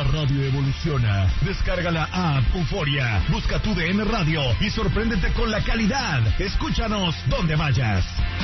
radio evoluciona. Descarga la app Euforia, busca tu DN Radio y sorpréndete con la calidad. Escúchanos donde vayas.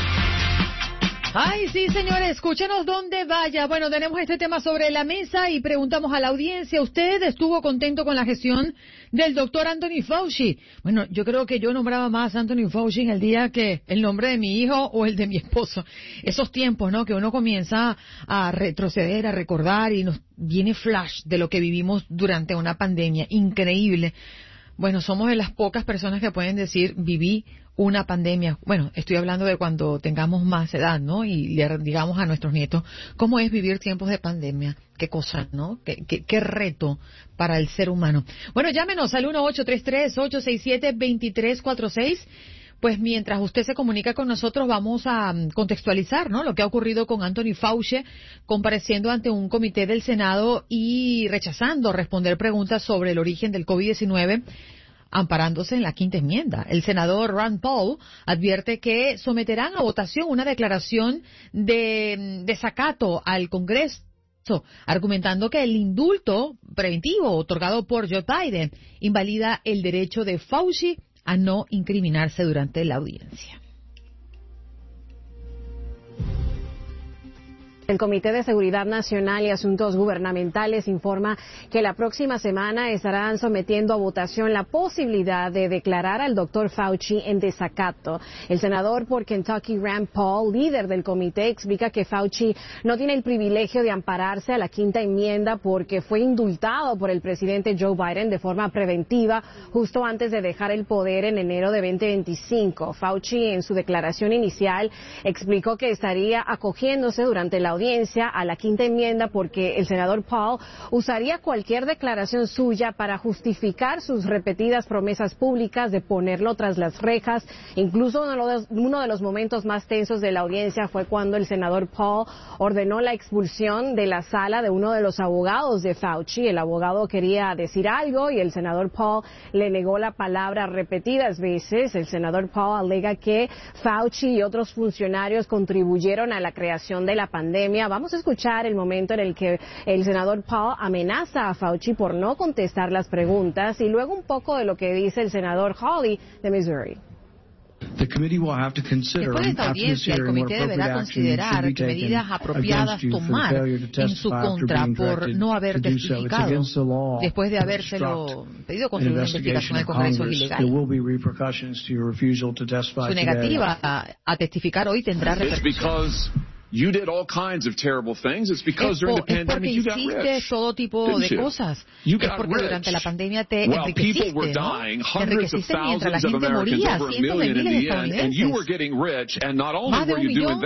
Ay, sí, señores, escúchenos donde vaya. Bueno, tenemos este tema sobre la mesa y preguntamos a la audiencia, ¿usted estuvo contento con la gestión del doctor Anthony Fauci? Bueno, yo creo que yo nombraba más a Anthony Fauci en el día que el nombre de mi hijo o el de mi esposo. Esos tiempos, ¿no?, que uno comienza a retroceder, a recordar y nos viene flash de lo que vivimos durante una pandemia increíble. Bueno, somos de las pocas personas que pueden decir, viví una pandemia. Bueno, estoy hablando de cuando tengamos más edad, ¿no? Y le digamos a nuestros nietos, ¿cómo es vivir tiempos de pandemia? Qué cosa, ¿no? Qué reto para el ser humano. Bueno, llámenos al 1-833-867-2346. Pues mientras usted se comunica con nosotros, vamos a contextualizar, ¿no?, lo que ha ocurrido con Anthony Fauci, compareciendo ante un comité del Senado y rechazando responder preguntas sobre el origen del COVID-19, amparándose en la quinta enmienda. El senador Rand Paul advierte que someterán a votación una declaración de desacato al Congreso, argumentando que el indulto preventivo otorgado por Joe Biden invalida el derecho de Fauci a no incriminarse durante la audiencia. El Comité de Seguridad Nacional y Asuntos Gubernamentales informa que la próxima semana estarán sometiendo a votación la posibilidad de declarar al doctor Fauci en desacato. El senador por Kentucky, Rand Paul, líder del comité, explica que Fauci no tiene el privilegio de ampararse a la quinta enmienda porque fue indultado por el presidente Joe Biden de forma preventiva justo antes de dejar el poder en enero de 2025. Fauci, en su declaración inicial, explicó que estaría acogiéndose durante la audiencia a la quinta enmienda porque el senador Paul usaría cualquier declaración suya para justificar sus repetidas promesas públicas de ponerlo tras las rejas. Incluso uno de los momentos más tensos de la audiencia fue cuando el senador Paul ordenó la expulsión de la sala de uno de los abogados de Fauci. El abogado quería decir algo y el senador Paul le negó la palabra repetidas veces. El senador Paul alega que Fauci y otros funcionarios contribuyeron a la creación de la pandemia. Vamos a escuchar el momento en el que el senador Paul amenaza a Fauci por no contestar las preguntas y luego un poco de lo que dice el senador Hawley de Missouri. Después de esta audiencia, el comité deberá considerar qué medidas apropiadas tomar en su contra por no haber testificado. Después de habérselo pedido construir una investigación al Congreso es ilegal. Su negativa a testificar hoy tendrá repercusiones. You did all kinds of terrible things. It's because during the pandemic you got rich. Todo tipo de cosas. You es got porque rich. durante la pandemia te While people enriqueciste, were ¿no? dying, Te hundreds of enriqueciste mientras thousands la of gente Americans, moría, over a cientos de million in miles de the end, and you were estadounidenses. getting rich, and not only Más de were un you doing millón